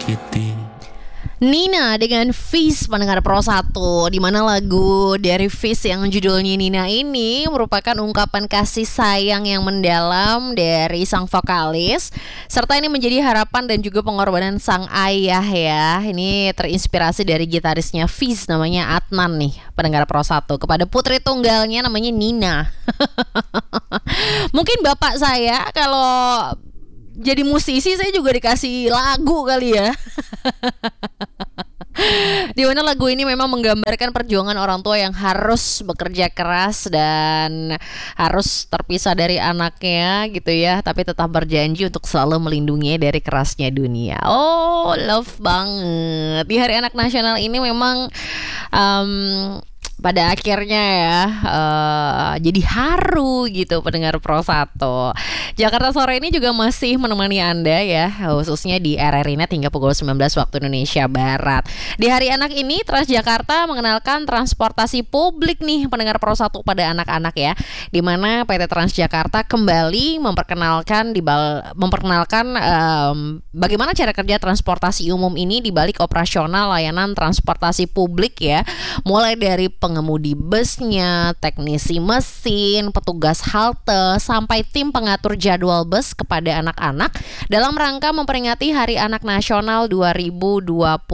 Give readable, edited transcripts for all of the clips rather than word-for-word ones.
menyakiti. Nina dengan Fish pendengar Pro 1, di mana lagu dari Fish yang judulnya Nina ini merupakan ungkapan kasih sayang yang mendalam dari sang vokalis, serta ini menjadi harapan dan juga pengorbanan sang ayah ya. Ini terinspirasi dari gitarisnya Fish namanya Adnan nih, pendengar Pro 1, kepada putri tunggalnya namanya Nina. Mungkin bapak saya kalau jadi musisi saya juga dikasih lagu kali ya. Di mana lagu ini memang menggambarkan perjuangan orang tua yang harus bekerja keras dan harus terpisah dari anaknya gitu ya, tapi tetap berjanji untuk selalu melindunginya dari kerasnya dunia. Oh, love banget. Di Hari Anak Nasional ini memang pada akhirnya ya jadi haru gitu pendengar Pro 1. Jakarta Sore ini juga masih menemani Anda ya, khususnya di RRI Net hingga pukul 19 waktu Indonesia Barat. Di Hari Anak ini Transjakarta mengenalkan transportasi publik nih pendengar Pro 1 pada anak-anak ya, di mana PT Transjakarta kembali memperkenalkan bagaimana cara kerja transportasi umum ini di balik operasional layanan transportasi publik ya, mulai dari pengemudi busnya, teknisi mesin, petugas halte, sampai tim pengatur jadwal bus kepada anak-anak dalam rangka memperingati Hari Anak Nasional 2026.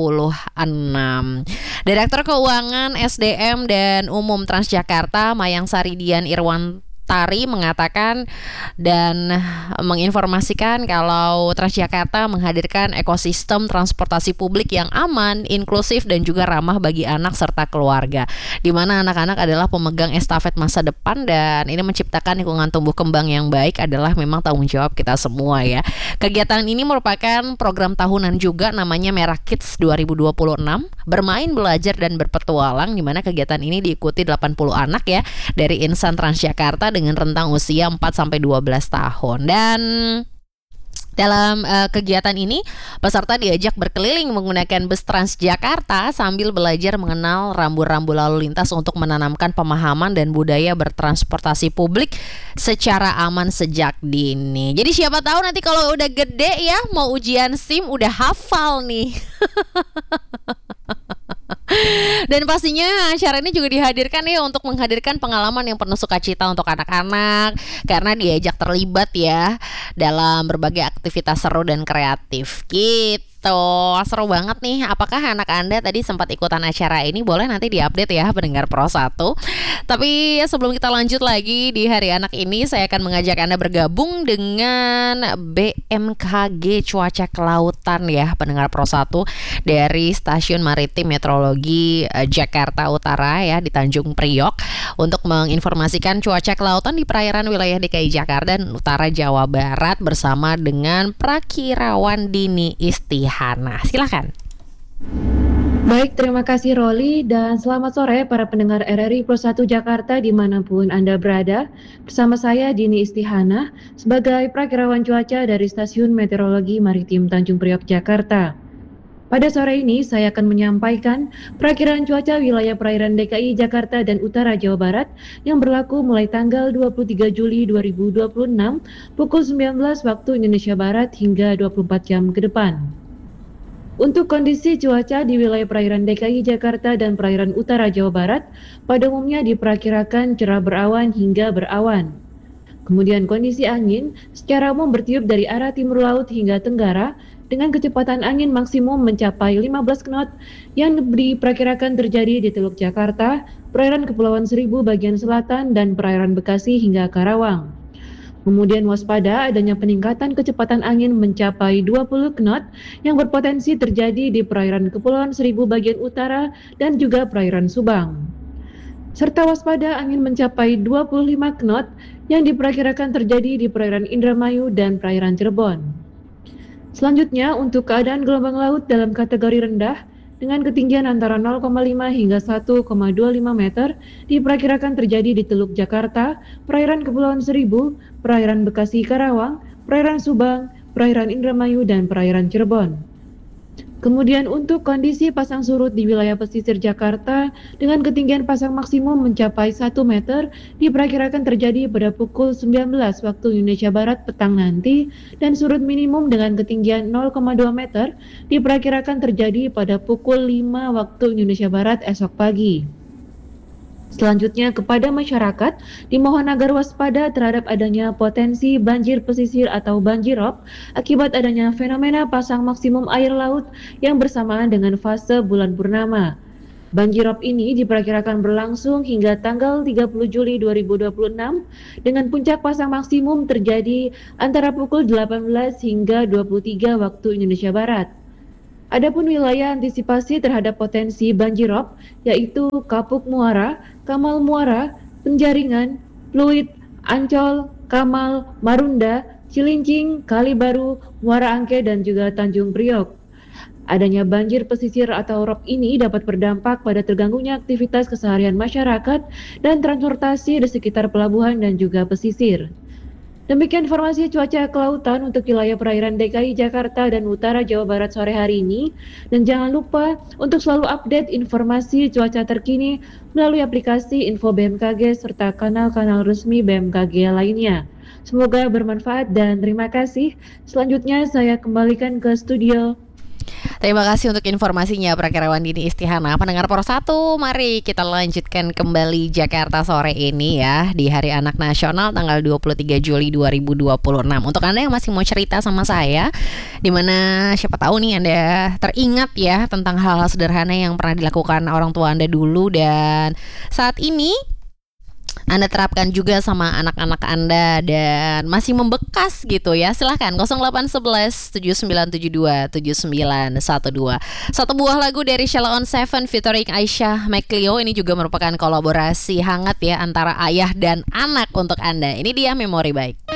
Direktur Keuangan SDM dan Umum Transjakarta Mayang Saridian Irwan Tari mengatakan dan menginformasikan kalau Transjakarta menghadirkan ekosistem transportasi publik yang aman, inklusif dan juga ramah bagi anak serta keluarga, di mana anak-anak adalah pemegang estafet masa depan dan ini menciptakan lingkungan tumbuh kembang yang baik adalah memang tanggung jawab kita semua ya. Kegiatan ini merupakan program tahunan juga namanya Merah Kids 2026, bermain, belajar dan berpetualang, di mana kegiatan ini diikuti 80 anak ya dari insan Transjakarta dengan rentang usia 4-12 tahun. Dan dalam kegiatan ini peserta diajak berkeliling menggunakan bus Transjakarta sambil belajar mengenal rambu-rambu lalu lintas untuk menanamkan pemahaman dan budaya bertransportasi publik secara aman sejak dini. Jadi siapa tahu nanti kalau udah gede ya mau ujian SIM udah hafal nih. Dan pastinya acara ini juga dihadirkan ya untuk menghadirkan pengalaman yang penuh sukacita untuk anak-anak, karena diajak terlibat ya dalam berbagai aktivitas seru dan kreatif gitu. Seru banget nih. Apakah anak Anda tadi sempat ikutan acara ini? Boleh nanti diupdate ya pendengar Pro 1. Tapi sebelum kita lanjut lagi di Hari Anak ini, saya akan mengajak Anda bergabung dengan BMKG Cuaca Kelautan ya pendengar Pro 1 dari Stasiun Maritim Meteorologi Jakarta Utara ya di Tanjung Priok untuk menginformasikan cuaca kelautan di perairan wilayah DKI Jakarta dan Utara Jawa Barat bersama dengan Prakirawan Dini Istihana. Silakan. Baik, terima kasih Roli dan selamat sore para pendengar RRI Pro 1 Jakarta dimanapun Anda berada. Bersama saya Dini Istihana sebagai Prakirawan Cuaca dari Stasiun Meteorologi Maritim Tanjung Priok Jakarta. Pada sore ini saya akan menyampaikan perakiraan cuaca wilayah perairan DKI Jakarta dan Utara Jawa Barat yang berlaku mulai tanggal 23 Juli 2026 pukul 19 waktu Indonesia Barat hingga 24 jam ke depan. Untuk kondisi cuaca di wilayah perairan DKI Jakarta dan perairan Utara Jawa Barat pada umumnya diperkirakan cerah berawan hingga berawan. Kemudian kondisi angin secara umum bertiup dari arah timur laut hingga tenggara dengan kecepatan angin maksimum mencapai 15 knot yang diperkirakan terjadi di Teluk Jakarta, perairan Kepulauan Seribu bagian selatan dan perairan Bekasi hingga Karawang. Kemudian waspada adanya peningkatan kecepatan angin mencapai 20 knot yang berpotensi terjadi di perairan Kepulauan Seribu bagian utara dan juga perairan Subang. Serta waspada angin mencapai 25 knot yang diperkirakan terjadi di perairan Indramayu dan perairan Cirebon. Selanjutnya untuk keadaan gelombang laut dalam kategori rendah dengan ketinggian antara 0,5 hingga 1,25 meter diperkirakan terjadi di Teluk Jakarta, perairan Kepulauan Seribu, perairan Bekasi Karawang, perairan Subang, perairan Indramayu dan perairan Cirebon. Kemudian untuk kondisi pasang surut di wilayah pesisir Jakarta dengan ketinggian pasang maksimum mencapai 1 meter diperkirakan terjadi pada pukul 19 waktu Indonesia Barat petang nanti dan surut minimum dengan ketinggian 0,2 meter diperkirakan terjadi pada pukul 5 waktu Indonesia Barat esok pagi. Selanjutnya, kepada masyarakat dimohon agar waspada terhadap adanya potensi banjir pesisir atau banjirop akibat adanya fenomena pasang maksimum air laut yang bersamaan dengan fase bulan purnama. Banjirop ini diperkirakan berlangsung hingga tanggal 30 Juli 2026 dengan puncak pasang maksimum terjadi antara pukul 18 hingga 23 waktu Indonesia Barat. Adapun wilayah antisipasi terhadap potensi banjirop yaitu Kapuk Muara, Kamal Muara, Penjaringan, Pluit, Ancol, Kamal, Marunda, Cilincing, Kalibaru, Muara Angke dan juga Tanjung Priok. Adanya banjir pesisir atau rop ini dapat berdampak pada terganggunya aktivitas keseharian masyarakat dan transportasi di sekitar pelabuhan dan juga pesisir. Demikian informasi cuaca kelautan untuk wilayah perairan DKI Jakarta dan utara Jawa Barat sore hari ini. Dan jangan lupa untuk selalu update informasi cuaca terkini melalui aplikasi Info BMKG serta kanal-kanal resmi BMKG lainnya. Semoga bermanfaat dan terima kasih. Selanjutnya saya kembalikan ke studio. Terima kasih untuk informasinya Prakirawan Dini Istihana. Pendengar Pro 1, mari kita lanjutkan kembali Jakarta sore ini ya, di Hari Anak Nasional tanggal 23 Juli 2026. Untuk Anda yang masih mau cerita sama saya, dimana siapa tahu nih Anda teringat ya tentang hal-hal sederhana yang pernah dilakukan orang tua Anda dulu dan saat ini Anda terapkan juga sama anak-anak Anda dan masih membekas gitu ya. Silahkan 0811 7972 7912. Satu buah lagu dari Sheila on 7 featuring Aisyah McLeo ini juga merupakan kolaborasi hangat ya antara ayah dan anak untuk Anda. Ini dia Memori Baik.